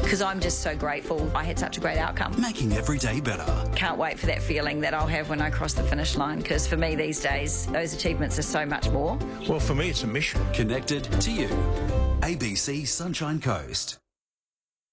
because I'm just so grateful I had such a great outcome. Making every day better. Can't wait for that feeling that I'll have when I cross the finish line, because for me these days, those achievements are so much more. Well, for me, it's a mission. Connected to you. ABC Sunshine Coast.